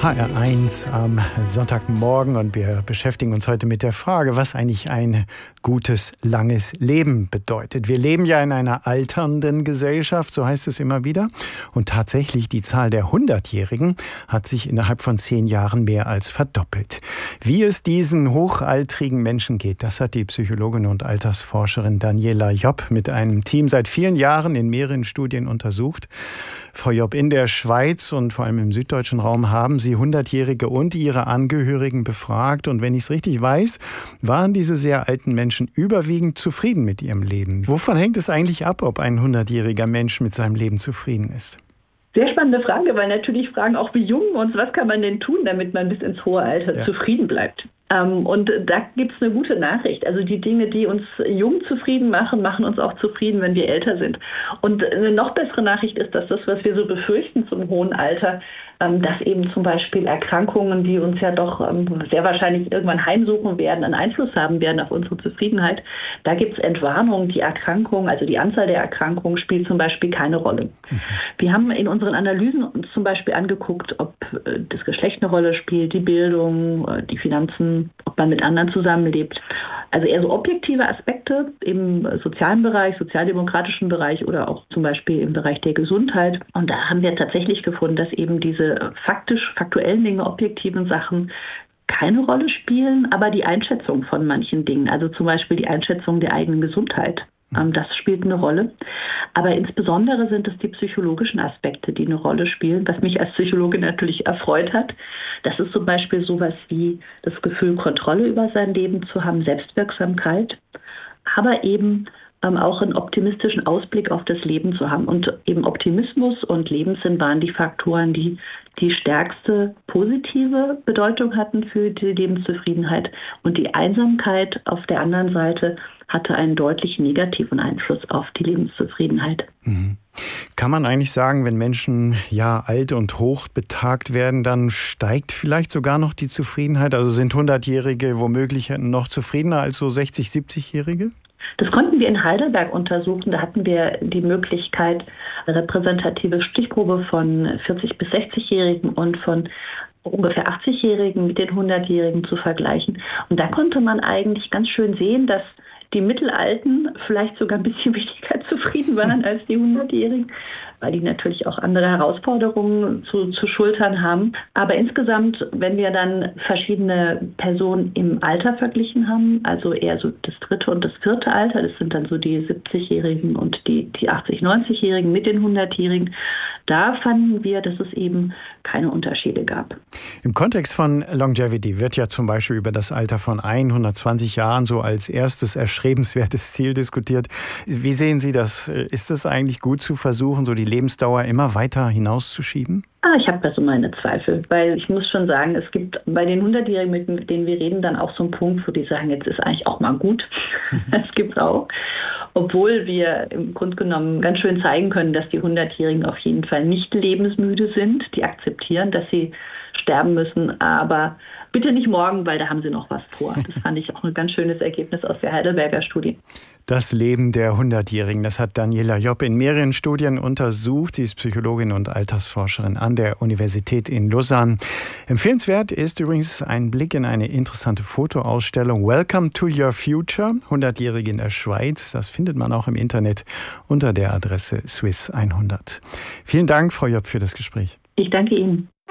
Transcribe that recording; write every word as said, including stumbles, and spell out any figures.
H R eins am Sonntagmorgen und wir beschäftigen uns heute mit der Frage, was eigentlich ein gutes, langes Leben bedeutet. Wir leben ja in einer alternden Gesellschaft, so heißt es immer wieder. Und tatsächlich die Zahl der Hundertjährigen hat sich innerhalb von zehn Jahren mehr als verdoppelt. Wie es diesen hochaltrigen Menschen geht, das hat die Psychologin und Altersforscherin Daniela Jopp mit einem Team seit vielen Jahren in mehreren Studien untersucht. Frau Jopp, in der Schweiz und vor allem im süddeutschen Raum haben Sie Hundertjährige und ihre Angehörigen befragt. Und wenn ich es richtig weiß, waren diese sehr alten Menschen überwiegend zufrieden mit ihrem Leben. Wovon hängt es eigentlich ab, ob ein hundertjähriger Mensch mit seinem Leben zufrieden ist? Sehr spannende Frage, weil natürlich fragen auch wir Jungen uns, was kann man denn tun, damit man bis ins hohe Alter ja. zufrieden bleibt. Ähm, und da gibt es eine gute Nachricht. Also die Dinge, die uns jung zufrieden machen, machen uns auch zufrieden, wenn wir älter sind. Und eine noch bessere Nachricht ist, dass das, was wir so befürchten zum hohen Alter, ähm, dass eben zum Beispiel Erkrankungen, die uns ja doch ähm, sehr wahrscheinlich irgendwann heimsuchen werden, einen Einfluss haben werden auf unsere Zufriedenheit. Da gibt es Entwarnung. Die Erkrankung, also die Anzahl der Erkrankungen spielt zum Beispiel keine Rolle. Mhm. Wir haben in unseren Analysen uns zum Beispiel angeguckt, ob äh, das Geschlecht eine Rolle spielt, die Bildung, äh, die Finanzen, ob man mit anderen zusammenlebt. Also eher so objektive Aspekte im sozialen Bereich, sozialdemokratischen Bereich oder auch zum Beispiel im Bereich der Gesundheit. Und da haben wir tatsächlich gefunden, dass eben diese faktisch, faktuellen Dinge, objektiven Sachen keine Rolle spielen, aber die Einschätzung von manchen Dingen, also zum Beispiel die Einschätzung der eigenen Gesundheit, das spielt eine Rolle. Aber insbesondere sind es die psychologischen Aspekte, die eine Rolle spielen, was mich als Psychologin natürlich erfreut hat. Das ist zum Beispiel sowas wie das Gefühl, Kontrolle über sein Leben zu haben, Selbstwirksamkeit, aber eben ähm, auch einen optimistischen Ausblick auf das Leben zu haben. Und eben Optimismus und Lebenssinn waren die Faktoren, die die stärkste positive Bedeutung hatten für die Lebenszufriedenheit. Und die Einsamkeit auf der anderen Seite hatte einen deutlich negativen Einfluss auf die Lebenszufriedenheit. Mhm. Kann man eigentlich sagen, wenn Menschen ja alt und hoch betagt werden, dann steigt vielleicht sogar noch die Zufriedenheit? Also sind hundertjährige womöglich noch zufriedener als so sechzig-, siebzigjährige? Das konnten wir in Heidelberg untersuchen. Da hatten wir die Möglichkeit, eine repräsentative Stichprobe von vierzig- bis sechzigjährigen und von ungefähr achtzigjährigen mit den hundertjährigen zu vergleichen. Und da konnte man eigentlich ganz schön sehen, dass die Mittelalten vielleicht sogar ein bisschen weniger zufrieden waren als die hundertjährigen, weil die natürlich auch andere Herausforderungen zu, zu schultern haben. Aber insgesamt, wenn wir dann verschiedene Personen im Alter verglichen haben, also eher so das dritte und das vierte Alter, das sind dann so die siebzigjährigen und die, die achtzig-, neunzigjährigen mit den hundertjährigen, da fanden wir, dass es eben keine Unterschiede gab. Im Kontext von Longevity wird ja zum Beispiel über das Alter von hundertzwanzig Jahren so als erstes erstrebenswertes Ziel diskutiert. Wie sehen Sie das? Ist es eigentlich gut zu versuchen, so die Lebensdauer immer weiter hinauszuschieben? Ah, ich habe da so meine Zweifel, weil ich muss schon sagen, es gibt bei den hundertjährigen, mit denen wir reden, dann auch so einen Punkt, wo die sagen, jetzt ist eigentlich auch mal gut. Das gibt es auch. Obwohl wir im Grunde genommen ganz schön zeigen können, dass die hundertjährigen auf jeden Fall nicht lebensmüde sind. Die akzeptieren, dass sie sterben müssen, aber bitte nicht morgen, weil da haben sie noch was vor. Das fand ich auch ein ganz schönes Ergebnis aus der Heidelberger Studie. Das Leben der Hundertjährigen, das hat Daniela Jopp in mehreren Studien untersucht. Sie ist Psychologin und Altersforscherin an der Universität in Lausanne. Empfehlenswert ist übrigens ein Blick in eine interessante Fotoausstellung Welcome to Your Future, hundertjährige in der Schweiz. Das findet man auch im Internet unter der Adresse Swiss hundert. Vielen Dank, Frau Jopp, für das Gespräch. Ich danke Ihnen.